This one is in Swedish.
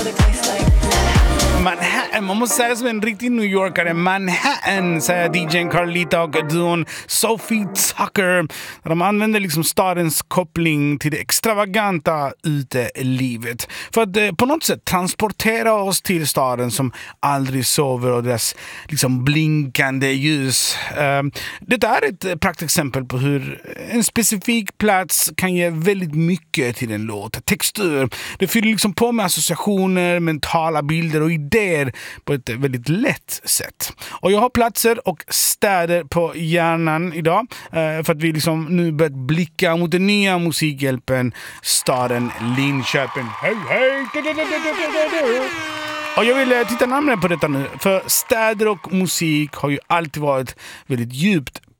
Manhattan, man måste säga som en riktig New Yorkare. Manhattan, säger DJ:n Carlita och duon Sophie Tucker. De använder liksom stadens koppling till det extravaganta ute i livet. För att på något sätt transportera oss till staden som aldrig sover och deras liksom blinkande ljus. Det är ett praktexempel på hur en specifik plats kan ge väldigt mycket till en låt. Textur. Det fyller liksom på med associationer, mentala bilder och idéer på ett väldigt lätt sätt. Och jag har platser och städer på hjärnan idag för att vi liksom nu börjat blicka mot den nya musikhjälpen staden Linköping. Hej, hej! Och jag vill titta närmare på detta nu, för städer och musik har ju alltid varit väldigt djupt